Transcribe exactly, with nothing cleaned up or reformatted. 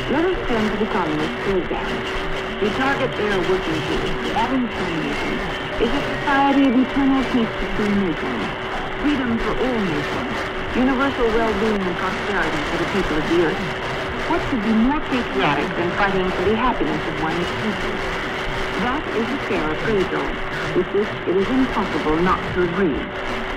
Let us turn to the communists for example. We target their working group. The Adams Communism is a society of eternal peace between nations, freedom for all nations, universal well-being and prosperity for the people of the earth. What could be more patriotic than fighting for the happiness of one's people? That is a fair appraisal, with which it is impossible not to agree.